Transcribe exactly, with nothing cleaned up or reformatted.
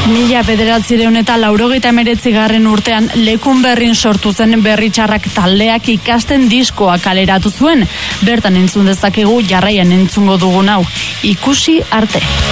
Mila bederatzireun eta laurogeita hemeretzigarren urtean Lekunberrin sortu zen Berritxarrak taldeak ikasten diskoa kaleratu zuen. Bertan entzun dezakegu jarraian entzungo dugun hau. Ikusi arte.